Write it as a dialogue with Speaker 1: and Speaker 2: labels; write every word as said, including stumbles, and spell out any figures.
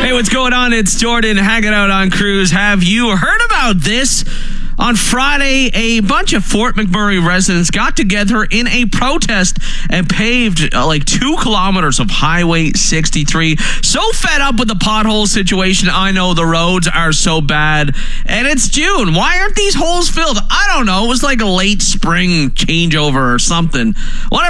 Speaker 1: Hey, what's going on? It's Jordan hanging out on Cruise. Have you heard about this? On Friday, a bunch of Fort McMurray residents got together in a protest and paved uh, like two kilometers of Highway sixty-three. So fed up with the pothole situation. I know the roads are so bad. And it's June. Why aren't these holes filled? I don't know. It was like a late spring changeover or something. Whatever.